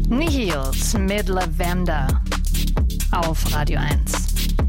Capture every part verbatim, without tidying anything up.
Nihils mit Lavender auf Radio eins.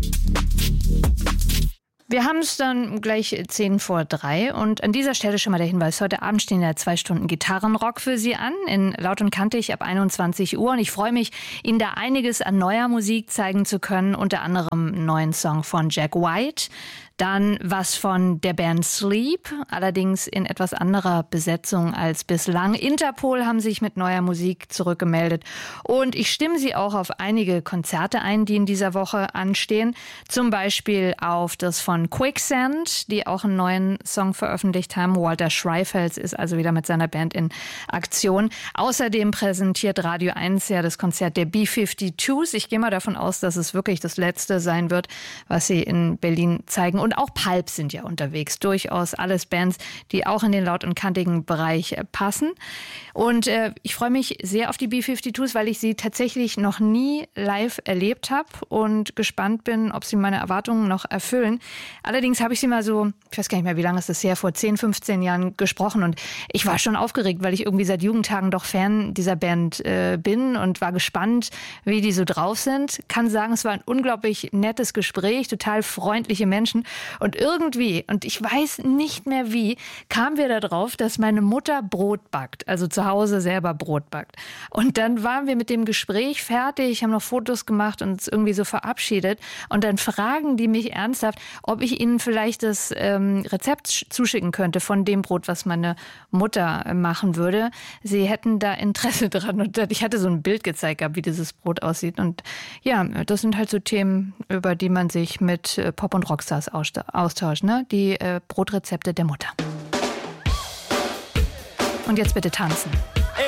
Wir haben es dann gleich zehn vor drei und an dieser Stelle schon mal der Hinweis, heute Abend stehen ja zwei Stunden Gitarrenrock für Sie an, in Laut und Kantig ab einundzwanzig Uhr. Und ich freue mich, Ihnen da einiges an neuer Musik zeigen zu können, unter anderem einen neuen Song von Jack White. Dann was von der Band Sleep, allerdings in etwas anderer Besetzung als bislang. Interpol haben sich mit neuer Musik zurückgemeldet. Und ich stimme Sie auch auf einige Konzerte ein, die in dieser Woche anstehen. Zum Beispiel auf das von Quicksand, die auch einen neuen Song veröffentlicht haben. Walter Schreifels ist also wieder mit seiner Band in Aktion. Außerdem präsentiert Radio eins ja das Konzert der B zweiundfünfzig. Ich gehe mal davon aus, dass es wirklich das letzte sein wird, was sie in Berlin zeigen. Und auch Pulp sind ja unterwegs. Durchaus alles Bands, die auch in den laut- und kantigen Bereich passen. Und äh, ich freue mich sehr auf die B zweiundfünfzig, weil ich sie tatsächlich noch nie live erlebt habe und gespannt bin, ob sie meine Erwartungen noch erfüllen. Allerdings habe ich sie mal so, ich weiß gar nicht mehr, wie lange ist das her, vor zehn, fünfzehn Jahren gesprochen. Und ich war schon aufgeregt, weil ich irgendwie seit Jugendtagen doch Fan dieser Band äh, bin und war gespannt, wie die so drauf sind. Kann sagen, es war ein unglaublich nettes Gespräch, total freundliche Menschen. Und irgendwie, und ich weiß nicht mehr wie, kamen wir da drauf, dass meine Mutter Brot backt, also zu Hause selber Brot backt. Und dann waren wir mit dem Gespräch fertig, haben noch Fotos gemacht und uns irgendwie so verabschiedet. Und dann fragen die mich ernsthaft, ob ich ihnen vielleicht das ähm, Rezept zuschicken könnte von dem Brot, was meine Mutter machen würde. Sie hätten da Interesse dran. Und ich hatte so ein Bild gezeigt gehabt, wie dieses Brot aussieht. Und ja, das sind halt so Themen, über die man sich mit Pop- und Rockstars austauscht, ne? Die äh, Brotrezepte der Mutter. Und jetzt bitte tanzen.